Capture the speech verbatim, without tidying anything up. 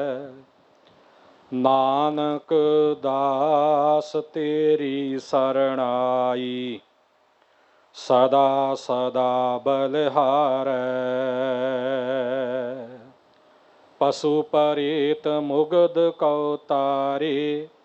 ਨਾਨਕ ਦਾਸ ਤੇਰੀ ਸਰਣਾਈ, ਸਦਾ ਸਦਾ ਬਲਿਹਾਰੈ। ਪਸ਼ੂ ਪਰੀਤ ਮੁਗਧ ਕਉ ਤਾਰੇ,